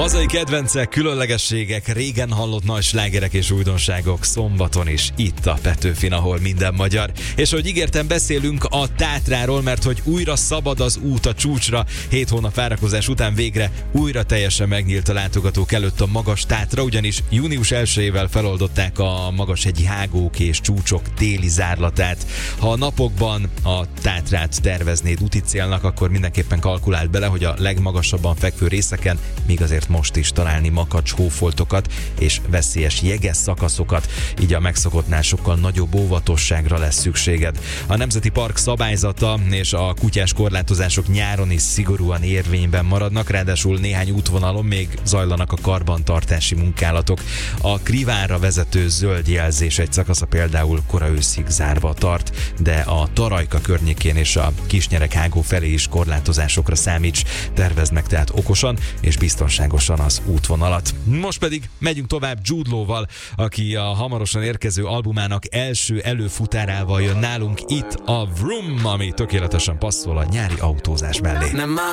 Hazai kedvencek, különlegességek, régen hallott nagy slágerek és újdonságok szombaton is itt a Petőfin, ahol minden magyar. És ahogy ígértem, beszélünk a Tátráról, mert hogy újra szabad az út a csúcsra. 7 hónap várakozás után végre újra teljesen megnyílt a látogatók előtt a Magas Tátra, ugyanis június 1-ével feloldották a magashegyi hágók és csúcsok téli zárlatát. Ha a napokban a Tátrát terveznéd úti célnak, akkor mindenképpen kalkuláld bele, hogy a legmagasabban fekvő részeken még azért most is találni makacs hófoltokat és veszélyes jeges szakaszokat, így a megszokottnál sokkal nagyobb óvatosságra lesz szükséged. A Nemzeti Park szabályzata és a kutyás korlátozások nyáron is szigorúan érvényben maradnak, ráadásul néhány útvonalon még zajlanak a karbantartási munkálatok. A Krivánra vezető zöld jelzés egy szakasza például kora őszig zárva tart, de a Tarajka környékén és a Kisnyereg-hágó felé is korlátozásokra számíts. Tervezd meg tehát okosan és biztonságosan az útvonalat. Most pedig megyünk tovább Jude Law-val, aki a hamarosan érkező albumának első előfutárával jön nálunk itt a Vroom, ami tökéletesen passzol a nyári autózás mellé.